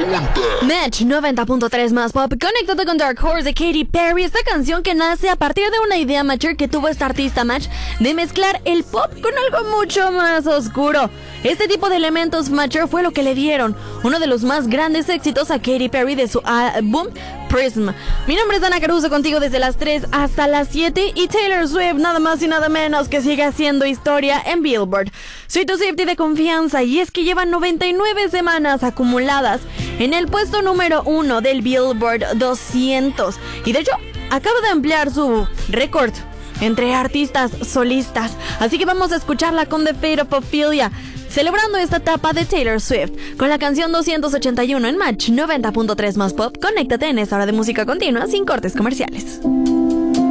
Match 90.3 más pop. Conéctate con Dark Horse de Katy Perry. Esta canción que nace a partir de una idea mature que tuvo esta artista Match de mezclar el pop con algo mucho más oscuro. Este tipo de elementos mature fue lo que le dieron uno de los más grandes éxitos a Katy Perry de su álbum Prism. Mi nombre es Dana Caruso, contigo desde las 3 hasta las 7, y Taylor Swift nada más y nada menos que sigue haciendo historia en Billboard. Soy tu Swiftie de confianza, y es que lleva 99 semanas acumuladas en el puesto número 1 del Billboard 200, y de hecho acaba de ampliar su récord entre artistas solistas. Así que vamos a escucharla con The Fate of Ophelia, celebrando esta etapa de Taylor Swift con la canción 281 en Match 90.3 más pop. Conéctate en esta hora de música continua sin cortes comerciales.